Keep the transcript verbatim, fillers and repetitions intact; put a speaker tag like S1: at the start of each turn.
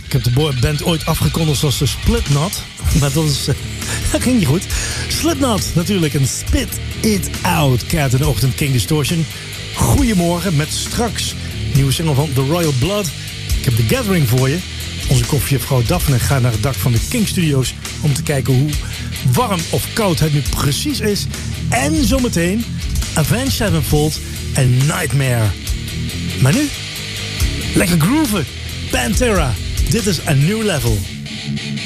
S1: Ik heb de band ooit afgekondigd als de Slipknot. Maar dat, is, dat ging niet goed. Slipknot natuurlijk. En Spit It Out. Kaart in de ochtend King Distortion. Goedemorgen met straks nieuwe single van The Royal Blood. Ik heb The Gathering voor je. Onze koffievrouw Daphne gaat naar het dak van de King Studios om te kijken hoe warm of koud het nu precies is. En zometeen Avenged Sevenfold en Nightmare. Maar nu, lekker grooven. Pantera. Dit is A New Level.